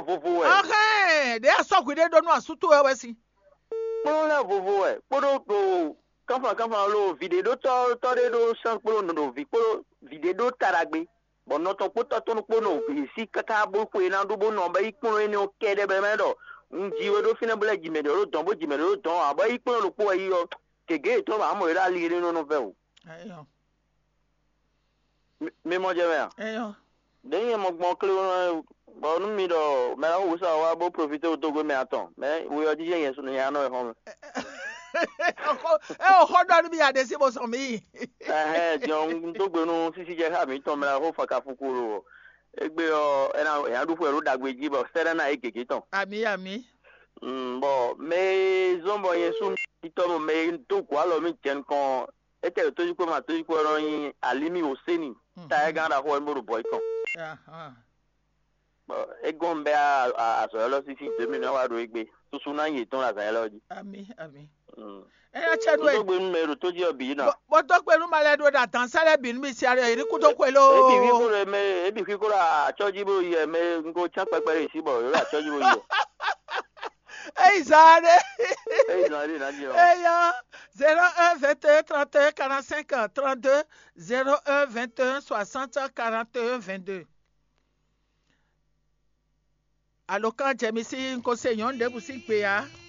vovo Okay, they are so good they don't know asutu we si. Polo na vovo Polo do Kafa lo video to do san polo no vi polo video taragbe. But not to put to no pono si kata bo ko na do bo no ba ikun eni o kede be medo. Njiwe do fina bla jimero don bo jimero don aba ikun lo po yi yo kege to ba mo ira li no ve. Ayo. Me mo je me. Ayo. Den mo gbon kle bo nu mi do me o sa wa bo profiter o to go me aton. Me we o dije yen so no ya no e ho. O hodo bi ade si bo so mi. Jon to gbe nu sisi je ha mi ton me la ho fa ka fukuro. Egbe o ya du fu eru dagbe ji bo sere na ekeke ton. Ami. Bon, me zombo yen su to mo me to kwa lo mi chen kon ete to ji ko ma to ji ko ro yin alimi oseni ta e gan ra ho mo ro boy kon. Egon be a so lo si 2000 na wa ro egbe susu na yin ton la san lo ji. Ami. Ya chedu e. To gbe numero to ji obi na. Bo to pe nu male do da tan sare bi mi si are iri ku to ko lo. Ebi fi ko ra choji bo ye me ngo chan pepere si bo ra choji bo ye. Hey Zare. Hey Zare na ji o. Hey 01 21 31 45 32 01 21 60 41 22. Alokan jemisi nko se yon de busi pe ya.